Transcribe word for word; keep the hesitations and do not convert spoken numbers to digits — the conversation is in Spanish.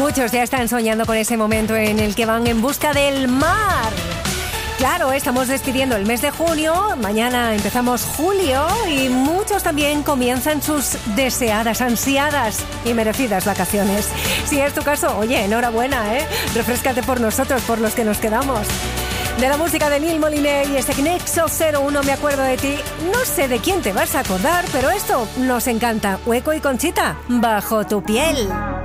Muchos ya están soñando con ese momento en el que van en busca del mar. Claro, estamos despidiendo el mes de junio, mañana empezamos julio y muchos también comienzan sus deseadas, ansiadas y merecidas vacaciones. Si es tu caso, oye, enhorabuena, ¿eh? Refréscate por nosotros, por los que nos quedamos. De la música de Neil Moliner y este Nexo cero uno, me acuerdo de ti. No sé de quién te vas a acordar, pero esto nos encanta. Hueco y Conchita, bajo tu piel.